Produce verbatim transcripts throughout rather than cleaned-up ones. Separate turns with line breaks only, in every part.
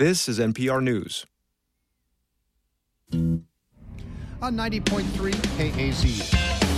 This is N P R News.
On ninety point three K A Z.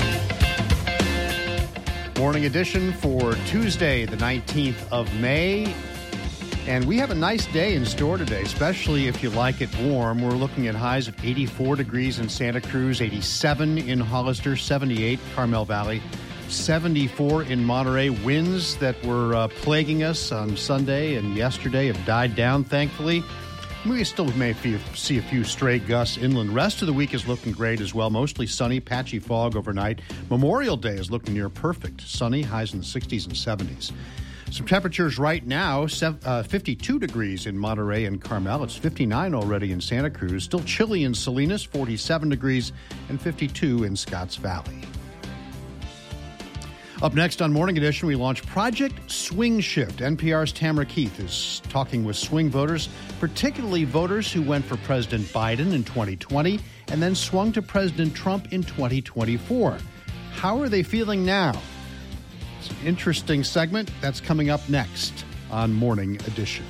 Morning edition for Tuesday, the nineteenth of May. And we have a nice day in store today, especially if you like it warm. We're looking at highs of eighty-four degrees in Santa Cruz, eighty-seven in Hollister, seventy-eight Carmel Valley, seventy-four in Monterey. Winds that were uh, plaguing us on Sunday and yesterday have died down, thankfully. We still may see a few stray gusts inland. Rest of the week is looking great as well. Mostly sunny, patchy fog overnight. Memorial Day is looking near perfect. Sunny, highs in the sixties and seventies. Some temperatures right now, uh, fifty-two degrees in Monterey and Carmel. It's fifty-nine already in Santa Cruz. Still chilly in Salinas, forty-seven degrees, and fifty-two in Scotts Valley. Up next on Morning Edition, we launch Project Swing Shift. N P R's Tamara Keith is talking with swing voters, particularly voters who went for President Biden in twenty twenty and then swung to President Trump in twenty twenty-four. How are they feeling now? It's an interesting segment that's coming up next on Morning Edition.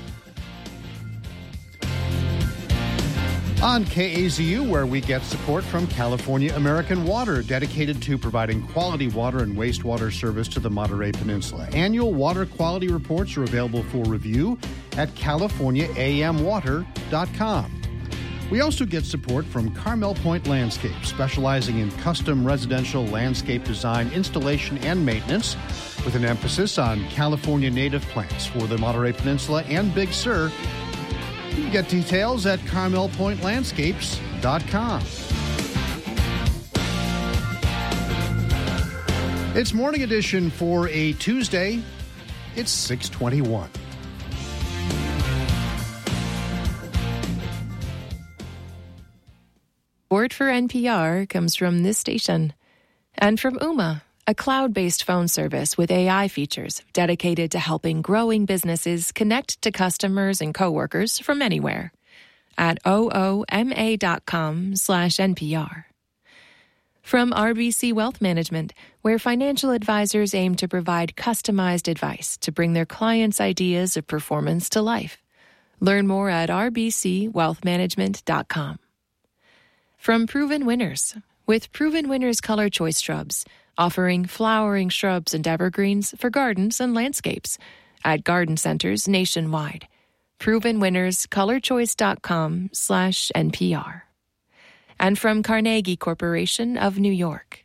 On K A Z U, where we get support from California American Water, dedicated to providing quality water and wastewater service to the Monterey Peninsula. Annual water quality reports are available for review at california a m water dot com. We also get support from Carmel Point Landscape, specializing in custom residential landscape design, installation, and maintenance, with an emphasis on California native plants for the Monterey Peninsula and Big Sur. You can get details at carmel point landscapes dot com. It's Morning Edition for a Tuesday. It's six twenty-one.
Support for N P R comes from this station and from Ooma, a cloud-based phone service with A I features dedicated to helping growing businesses connect to customers and coworkers from anywhere at ooma.com slash NPR. From R B C Wealth Management, where financial advisors aim to provide customized advice to bring their clients' ideas of performance to life. Learn more at r b c wealth management dot com. From Proven Winners, with Proven Winners Color Choice Shrubs, offering flowering shrubs and evergreens for gardens and landscapes at garden centers nationwide. Proven Winners Color Choice dot com slash N P R. And from Carnegie Corporation of New York.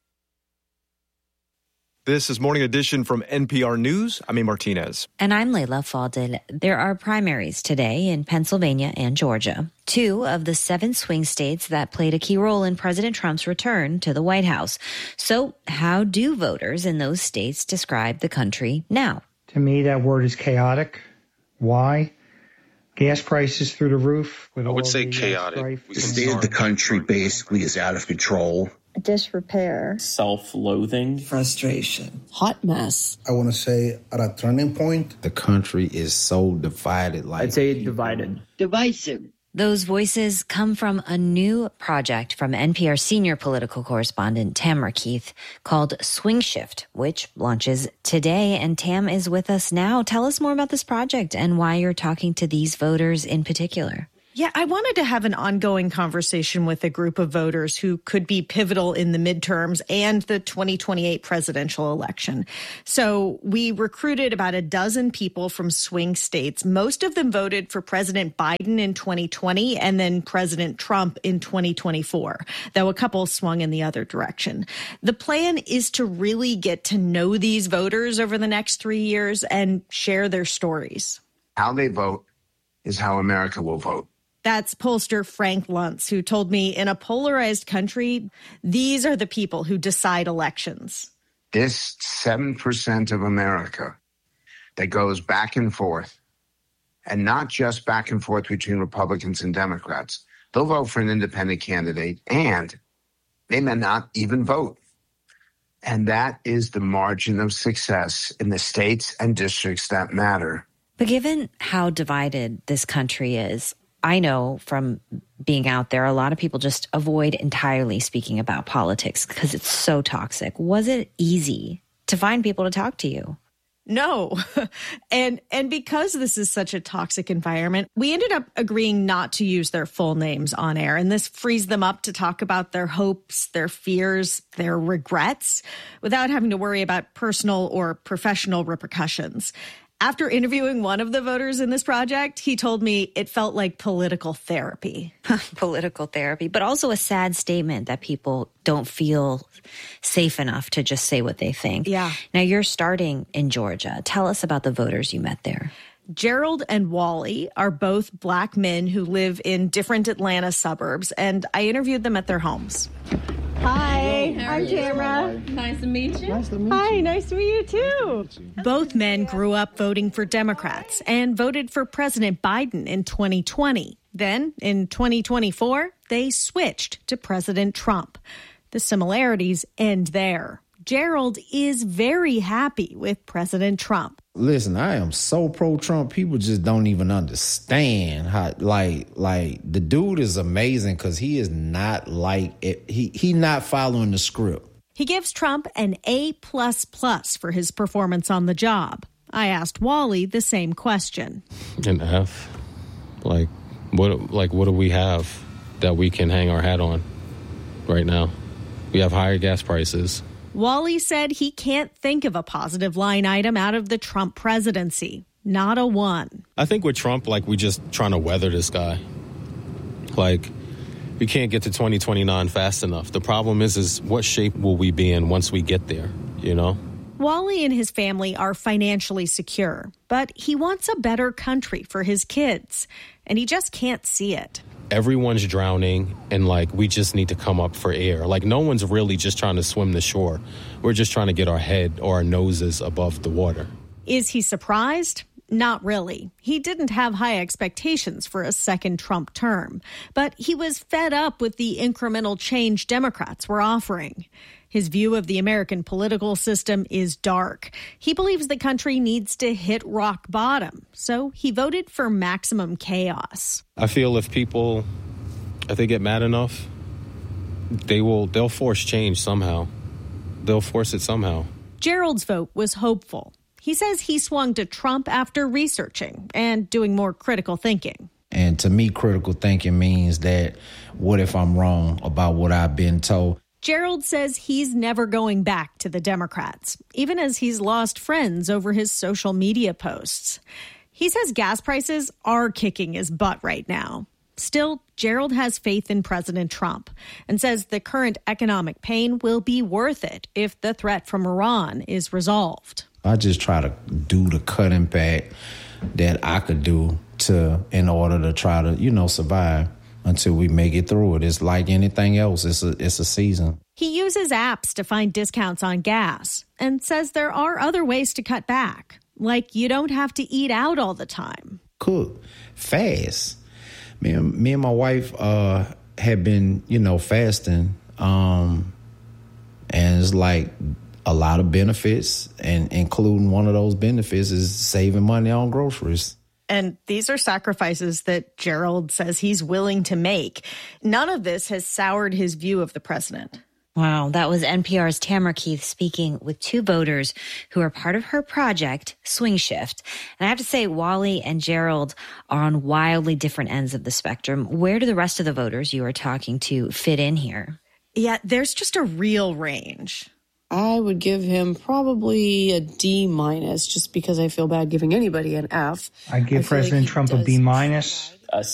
This is Morning Edition from N P R News. I'm A. Martinez.
And I'm Layla Fadel. There are primaries today in Pennsylvania and Georgia, two of the seven swing states that played a key role in President Trump's return to the White House. So how do voters in those states describe the country now?
To me, that word is chaotic. Why? Gas prices through the roof. With
I would
all
say
the,
chaotic.
Uh,
the state of the country basically is out of control.
Disrepair.
Self-loathing.
Frustration.
Hot mess.
I want to say at a turning point.
The country is so divided. Like
I'd say divided.
Divisive.
Those voices come from a new project from N P R senior political correspondent Tamara Keith called Swing Shift, which launches today. And Tam is with us now. Tell us more about this project and why you're talking to these voters in particular.
Yeah, I wanted to have an ongoing conversation with a group of voters who could be pivotal in the midterms and the twenty twenty-eight presidential election. So we recruited about a dozen people from swing states. Most of them voted for President Biden in twenty twenty and then President Trump in twenty twenty-four, though a couple swung in the other direction. The plan is to really get to know these voters over the next three years and share their stories.
How they vote is how America will vote.
That's pollster Frank Luntz, who told me in a polarized country, these are the people who decide elections.
This seven percent of America that goes back and forth, and not just back and forth between Republicans and Democrats. They'll vote for an independent candidate, and they may not even vote. And that is the margin of success in the states and districts that matter.
But given how divided this country is, I know from being out there, a lot of people just avoid entirely speaking about politics because it's so toxic. Was it easy to find people to talk to you?
No. and and because this is such a toxic environment, we ended up agreeing not to use their full names on air. And this frees them up to talk about their hopes, their fears, their regrets, without having to worry about personal or professional repercussions. After interviewing one of the voters in this project, he told me it felt like political therapy.
Political therapy, but also a sad statement that people don't feel safe enough to just say what they think.
Yeah.
Now, you're starting in Georgia. Tell us about the voters you met there.
Gerald and Wally are both Black men who live in different Atlanta suburbs, and I interviewed them at their homes. Hi, I'm Tamara.
Nice to meet you.
Nice to meet Hi, you. nice to meet you too. Both men grew up voting for Democrats and voted for President Biden in twenty twenty. Then, in twenty twenty-four, they switched to President Trump. The similarities end there. Gerald is very happy with President Trump.
Listen, I am so pro-Trump. People just don't even understand how, like, like the dude is amazing because he is not like, it, he, he not following the script.
He gives Trump an A plus plus for his performance on the job. I asked Wally the same question.
An F? Like, what, like, what do we have that we can hang our hat on right now? We have higher gas prices.
Wally said he can't think of a positive line item out of the Trump presidency. Not a one.
I think with Trump, like, we just trying to weather this guy. Like, we can't get to twenty twenty-nine fast enough. The problem is, is what shape will we be in once we get there, you know?
Wally and his family are financially secure, but he wants a better country for his kids, and he just can't see it.
Everyone's drowning, and, like, we just need to come up for air. Like, no one's really just trying to swim the shore. We're just trying to get our head or our noses above the water.
Is he surprised? Not really. He didn't have high expectations for a second Trump term, but he was fed up with the incremental change Democrats were offering. His view of the American political system is dark. He believes the country needs to hit rock bottom, so he voted for maximum chaos.
I feel if people, if they get mad enough, they will, they'll force change somehow. They'll force it somehow.
Gerald's vote was hopeful. He says he swung to Trump after researching and doing more critical thinking.
And to me, critical thinking means that what if I'm wrong about what I've been told?
Gerald says he's never going back to the Democrats, even as he's lost friends over his social media posts. He says gas prices are kicking his butt right now. Still, Gerald has faith in President Trump and says the current economic pain will be worth it if the threat from Iran is resolved.
I just try to do the cutting back that I could do to in order to try to, you know, survive until we make it through it. It's like anything else. It's a, it's a season.
He uses apps to find discounts on gas and says there are other ways to cut back, like you don't have to eat out all the time.
Cook fast. Me and, me and my wife uh, had been, you know, fasting, um, and it's like a lot of benefits, and including one of those benefits is saving money on groceries.
And these are sacrifices that Gerald says he's willing to make. None of this has soured his view of the president.
Wow, that was N P R's Tamara Keith speaking with two voters who are part of her project, Swing Shift. And I have to say, Wally and Gerald are on wildly different ends of the spectrum. Where do the rest of the voters you are talking to fit in here?
Yeah, there's just a real range.
I would give him probably a D minus, just because I feel bad giving anybody an F.
I give I President
like
Trump a B minus.